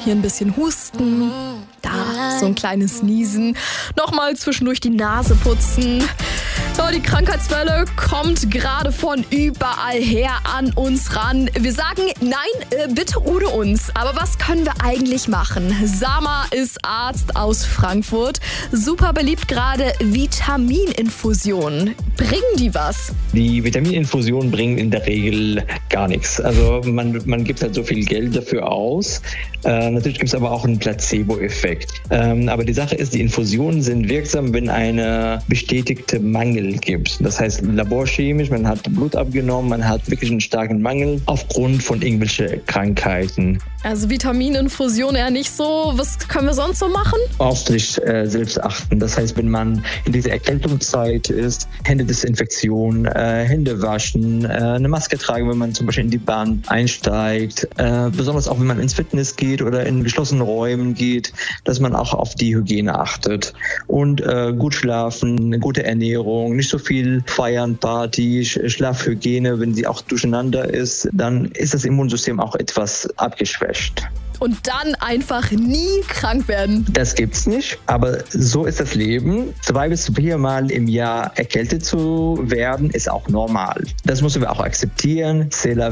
Hier ein bisschen husten, da so ein kleines Niesen, nochmal zwischendurch die Nase putzen. So, die Krankheitswelle kommt gerade von überall her an uns ran. Wir sagen, nein, bitte ohne uns. Aber was können wir eigentlich machen? Sama ist Arzt aus Frankfurt. Super beliebt gerade Vitamininfusionen. Bringen die was? Die Vitamininfusionen bringen in der Regel gar nichts. Also man gibt halt so viel Geld dafür aus. Natürlich gibt es aber auch einen Placebo-Effekt. Aber die Sache ist, die Infusionen sind wirksam, wenn eine bestätigte Mangel gibt. Das heißt laborchemisch, man hat Blut abgenommen, man hat wirklich einen starken Mangel aufgrund von irgendwelchen Krankheiten. Also Vitamininfusion eher nicht so. Was können wir sonst so machen? Auf sich selbst achten. Das heißt, wenn man in dieser Erkältungszeit ist, Händedesinfektion, Hände waschen, eine Maske tragen, wenn man zum Beispiel in die Bahn einsteigt. Besonders auch, wenn man ins Fitness geht oder in geschlossenen Räumen geht, dass man auch auf die Hygiene achtet. Und gut schlafen, eine gute Ernährung, nicht so viel feiern, Party, Schlafhygiene. Wenn sie auch durcheinander ist, dann ist das Immunsystem auch etwas abgeschwächt. Und dann einfach nie krank werden. Das gibt's nicht, aber so ist das Leben. 2 bis 4 Mal im Jahr erkältet zu werden, ist auch normal. Das müssen wir auch akzeptieren. C'est la